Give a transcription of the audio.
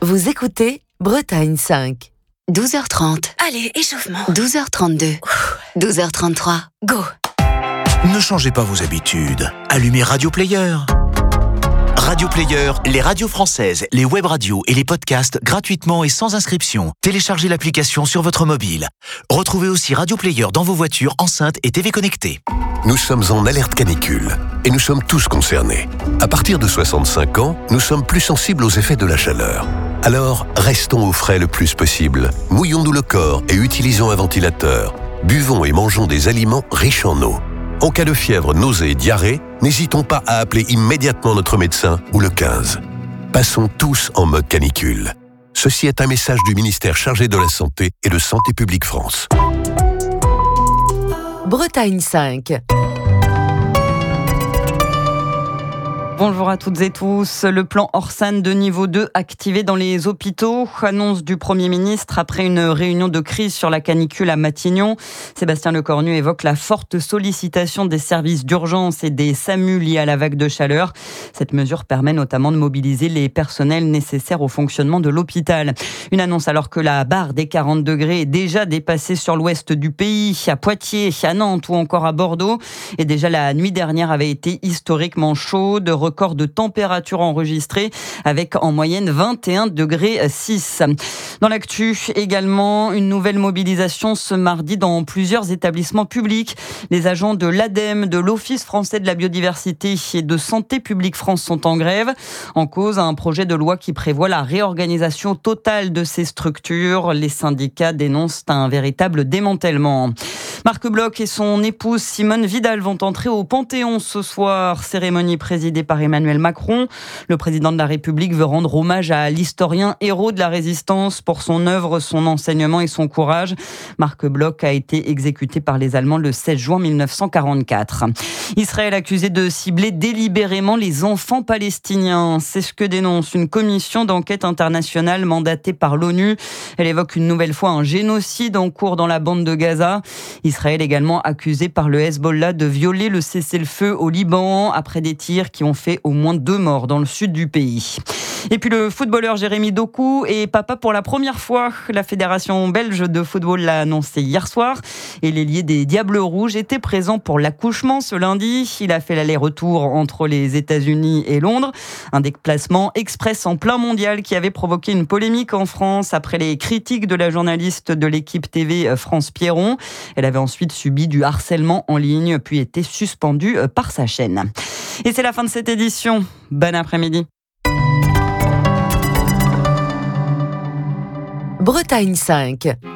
Vous écoutez Bretagne 5. 12h30. Allez, échauffement. 12h32. 12h33. Go. Ne changez pas vos habitudes. Allumez Radio Player. Radio Player, les radios françaises, les web radios et les podcasts gratuitement et sans inscription. Téléchargez l'application sur votre mobile. Retrouvez aussi Radio Player dans vos voitures, enceintes et TV connectées. Nous sommes en alerte canicule et nous sommes tous concernés. À partir de 65 ans, nous sommes plus sensibles aux effets de la chaleur. Alors, restons au frais le plus possible. Mouillons-nous le corps et utilisons un ventilateur. Buvons et mangeons des aliments riches en eau. En cas de fièvre, nausées et diarrhée, n'hésitons pas à appeler immédiatement notre médecin ou le 15. Passons tous en mode canicule. Ceci est un message du ministère chargé de la Santé et de Santé publique France. Bretagne 5. Bonjour à toutes et tous. Le plan Orsan de niveau 2 activé dans les hôpitaux. Annonce du Premier ministre après une réunion de crise sur la canicule à Matignon. Sébastien Lecornu évoque la forte sollicitation des services d'urgence et des SAMU liés à la vague de chaleur. Cette mesure permet notamment de mobiliser les personnels nécessaires au fonctionnement de l'hôpital. Une annonce alors que la barre des 40 degrés est déjà dépassée sur l'ouest du pays, à Poitiers, à Nantes ou encore à Bordeaux. Et déjà la nuit dernière avait été historiquement chaude. Record de température enregistré avec en moyenne 21 degrés 6. Dans l'actu également, une nouvelle mobilisation ce mardi dans plusieurs établissements publics. Les agents de l'ADEME, de l'Office français de la biodiversité et de Santé publique France sont en grève. En cause, un projet de loi qui prévoit la réorganisation totale de ces structures. Les syndicats dénoncent un véritable démantèlement. Marc Bloch et son épouse Simone Vidal vont entrer au Panthéon ce soir. Cérémonie présidée par Emmanuel Macron. Le président de la République veut rendre hommage à l'historien héros de la résistance pour son œuvre, son enseignement et son courage. Marc Bloch a été exécuté par les Allemands le 16 juin 1944. Israël accusé de cibler délibérément les enfants palestiniens. C'est ce que dénonce une commission d'enquête internationale mandatée par l'ONU. Elle évoque une nouvelle fois un génocide en cours dans la bande de Gaza. Israël également accusé par le Hezbollah de violer le cessez-le-feu au Liban après des tirs qui ont fait au moins 2 morts dans le sud du pays. Et puis le footballeur Jérémy Doku est papa pour la première fois. La Fédération belge de football l'a annoncé hier soir. Et l'ailier des Diables Rouges était présent pour l'accouchement ce lundi. Il a fait l'aller-retour entre les États-Unis et Londres. Un déplacement express en plein mondial qui avait provoqué une polémique en France après les critiques de la journaliste de l'équipe TV France Pierron. Elle avait ensuite subi du harcèlement en ligne puis été suspendue par sa chaîne. Et c'est la fin de cette édition. Bon après-midi. Bretagne 5.